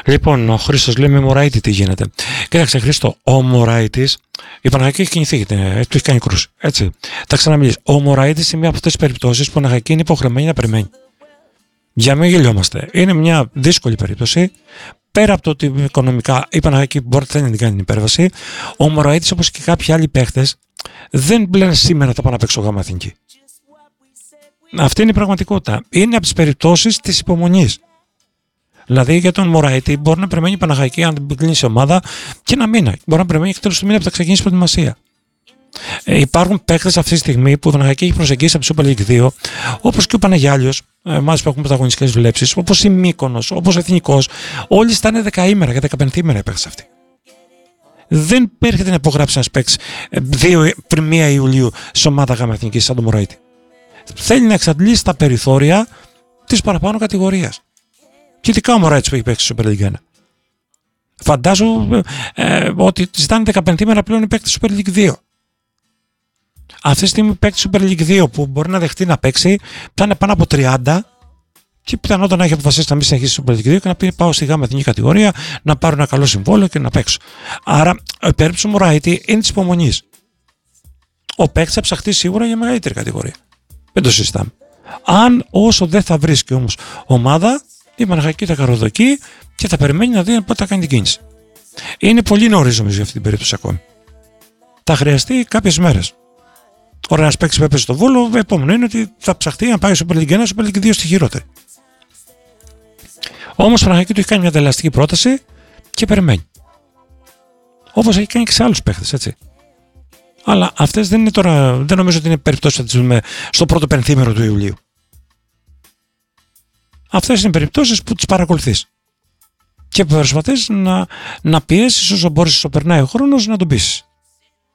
Λοιπόν, ο Χρήστος λέει με Μωραήτη τι γίνεται. Κοίταξε, Χρήστο, ο Μωραήτης, η Παναχαϊκή έχει κινηθεί, του έχει κάνει κρούση. Έτσι. Τα ξαναμιλήσει. Ο Μωραήτης είναι μια από αυτές τις περιπτώσεις που η Παναχαϊκή είναι υποχρεωμένη να περιμένει. Για μην γελιόμαστε. Είναι μια δύσκολη περίπτωση. Πέρα από το ότι οικονομικά η Παναχαϊκή μπορεί να την κάνει την υπέρβαση, ο Μωραήτης όπως και κάποιοι άλλοι παίχτες δεν λένε σήμερα θα πάω να παίξω Γάμα Εθνική. Αυτή είναι η πραγματικότητα. Είναι από τις περιπτώσεις της υπομονής. Δηλαδή για τον Μωραήτη μπορεί να περιμένει η Παναχαϊκή αν την κλείσει η ομάδα και ένα μήνα. Μπορεί να περιμένει και τέλος του μήνα που θα ξεκινήσει η προετοιμασία. Υπάρχουν παίκτες αυτή τη στιγμή που η Παναχαϊκή έχει προσεγγίσει από τη Super League 2, όπως και ο Παναγιάλιος, εμάς που έχουμε πρωταγωνιστικές βλέψεις, όπως η Μύκονος, όπως ο Εθνικός. Όλοι στάνε 10 ημέρα και 15 ημέρα οι παίκτες αυτοί. Δεν έρχεται να υπογράψει ένας παίκτης πριν 1 Ιουλίου σε ομάδα Γάμα Εθνικής σαν τον Μωραήτη. Θέλει να εξαντλήσει τα περιθώρια της παραπάνω κατηγορίας. Και ειδικά ο Μωραήτης που έχει παίξει στη Super League 1. Φαντάζομαι ότι ζητάνε 15 ημέρα πλέον οι παίκτες Super League 2. Αυτή τη στιγμή παίκτη Super League 2 που μπορεί να δεχτεί να παίξει θα είναι πάνω από 30 και πιθανότατα να έχει αποφασίσει να μην συνεχίσει Super League 2 και να πει πάω στη Γάμα Εθνική κατηγορία, να πάρω ένα καλό συμβόλαιο και να παίξω. Άρα η περίπτωση του Μωραήτη είναι της υπομονής. Ο παίκτης θα ψαχτεί σίγουρα για μεγαλύτερη κατηγορία. Δεν το συζητάμε. Αν όσο δεν θα βρίσκει όμως ομάδα, η Παναχαϊκή θα καροδοκεί και θα περιμένει να δει πότε θα κάνει την κίνηση. Είναι πολύ νωρίς νομίζω για αυτή την περίπτωση ακόμη. Θα χρειαστεί κάποιες μέρες. Ο ένας παίκτης που έπαιζε στο Βόλο, επόμενο είναι ότι θα ψαχτεί να πάει στο Super League 1, στο Super League 2 στη χειρότερη. Όμως η Παναχαϊκή του έχει κάνει μια τελαστική πρόταση και περιμένει. Όπως έχει κάνει και σε άλλους παίκτες, έτσι. Αλλά αυτές δεν είναι τώρα, δεν νομίζω ότι είναι περιπτώσεις που θα τις δούμε στο πρώτο πενθήμερο του Ιουλίου. Αυτές είναι περιπτώσεις που τις παρακολουθείς. Και προσπαθείς να πιέσεις όσο μπορείς όσο περνάει ο χρόνος να τον πείσεις.